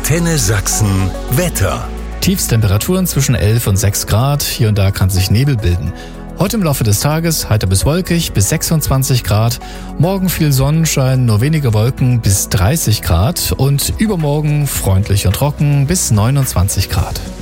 Antenne Sachsen Wetter. Tiefstemperaturen zwischen 11 und 6 Grad. Hier und da kann sich Nebel bilden. Heute im Laufe des Tages heiter bis wolkig bis 26 Grad. Morgen viel Sonnenschein, nur wenige Wolken bis 30 Grad. Und übermorgen freundlich und trocken bis 29 Grad.